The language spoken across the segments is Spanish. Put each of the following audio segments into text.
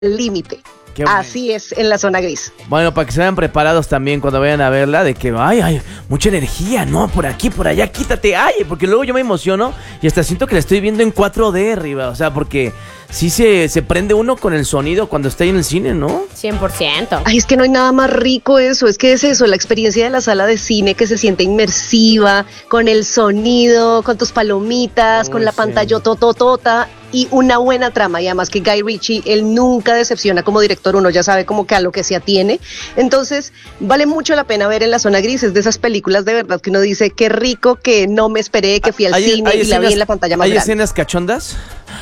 límite. Qué bueno. Así es en la zona gris. Bueno, para que se vayan preparados también cuando vayan a verla, de que, ay, mucha energía, no, por aquí, por allá, quítate, ay, porque luego yo me emociono y hasta siento que la estoy viendo en 4D arriba, o sea, porque sí se prende uno con el sonido cuando está ahí en el cine, ¿no? 100%. Ay, es que no hay nada más rico eso, es que es eso, la experiencia de la sala de cine que se siente inmersiva, con el sonido, con tus palomitas, con la sí. pantalla tototota y una buena trama. Y además que Guy Ritchie, él nunca decepciona como director, uno ya sabe como que a lo que se atiene. Entonces, vale mucho la pena ver en la zona gris, es de esas películas de verdad que uno dice, qué rico que no me esperé, que fui al cine y la vi en la pantalla más ¿Hay grande. escenas cachondas?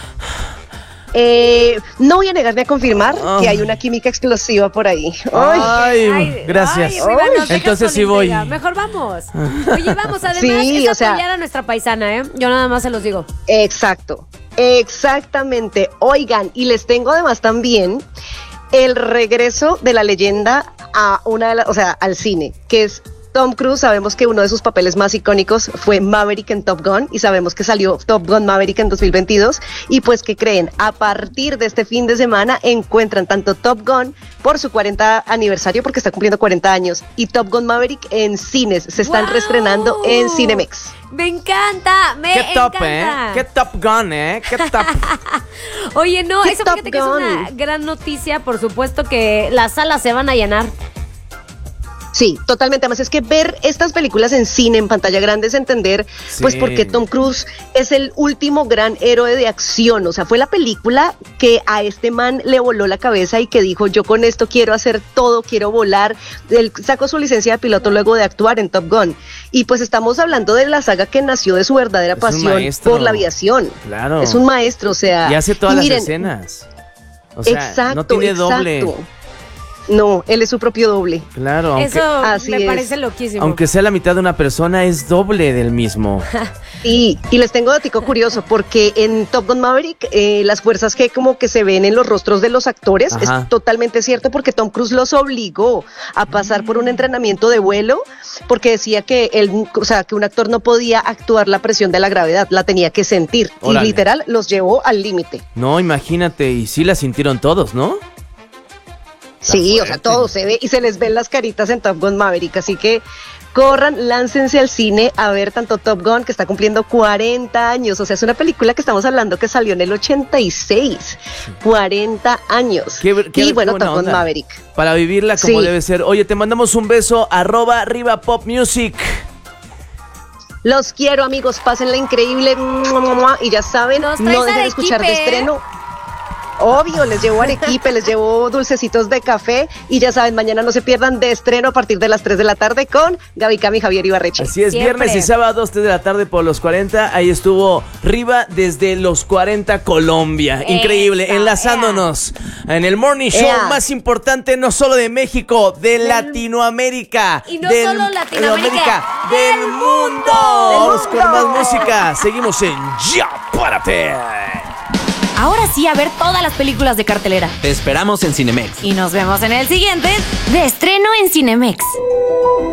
No voy a negar ni a confirmar que hay una química explosiva por ahí. Ay, gracias. Ay, Riva, nos dejas Entonces con sí voy. intriga. Mejor vamos. Oye, vamos, además Sí, es o sea, apoyar a nuestra paisana, ¿eh? Yo nada más se los digo. Exacto, exactamente. Oigan, y les tengo además también el regreso de la leyenda a al cine, que es Tom Cruise. Sabemos que uno de sus papeles más icónicos fue Maverick en Top Gun y sabemos que salió Top Gun Maverick en 2022 y pues ¿qué creen? A partir de este fin de semana encuentran tanto Top Gun por su 40 aniversario porque está cumpliendo 40 años y Top Gun Maverick en cines, se están ¡Wow! reestrenando en Cinemex. Me encanta, me ¡Qué top, encanta. ¡Qué Top Gun, ¡Qué top! Oye, no, ¡Qué eso Top fíjate que es Gun! una gran noticia, por supuesto que las salas se van a llenar. Sí, totalmente. Además es que ver estas películas en cine, en pantalla grande, es entender, pues, Sí. porque Tom Cruise es el último gran héroe de acción. O sea, fue la película que a este man le voló la cabeza y que dijo, yo con esto quiero hacer todo, quiero volar. Él sacó su licencia de piloto luego de actuar en Top Gun. Y pues estamos hablando de la saga que nació de su verdadera Es un pasión maestro. por la aviación. Claro. Es un maestro, o sea. Y hace todas las miren, escenas. O sea, exacto, no tiene doble. exacto. No, él es su propio doble. Claro, aunque, Eso así me es. parece loquísimo. aunque sea la mitad de una persona, es doble del mismo. Y les tengo datico curioso, porque en Top Gun Maverick las fuerzas que como que se ven en los rostros de los actores, Ajá. es totalmente cierto, porque Tom Cruise los obligó a pasar por un entrenamiento de vuelo, porque decía que que un actor no podía actuar la presión de la gravedad, la tenía que sentir, Órale. y literal los llevó al límite. No, imagínate, y sí la sintieron todos, ¿no? Sí, fuerte. o sea, todo se ve y se les ven las caritas en Top Gun Maverick, así que corran, láncense al cine a ver tanto Top Gun, que está cumpliendo 40 años, o sea, es una película que estamos hablando que salió en el 86, 40 años. Y bueno, buena Top Gun onda. Maverick. Para vivirla como Sí. debe ser. Oye, te mandamos un beso, @Riva Pop Music. Los quiero, amigos, pásenla increíble, y ya saben, Nos traes no dejen de escuchar de arequipe, ¿eh? estreno. Obvio, les llevo arequipe, les llevo dulcecitos de café y ya saben, mañana no se pierdan de estreno a partir de las 3 de la tarde con Gaby Cami y Javier Ibarreche. Así es, Siempre. viernes y sábado, 3 de la tarde por los 40. Ahí estuvo Riva desde los 40 Colombia. Increíble, Esa, enlazándonos en el morning show Ea. más importante, no solo de México, de Latinoamérica. Y no solo Latinoamérica, del mundo. Vamos con más música. Seguimos en Ya Párate. Ahora sí, a ver todas las películas de cartelera. Te esperamos en Cinemex. Y nos vemos en el siguiente de estreno en Cinemex.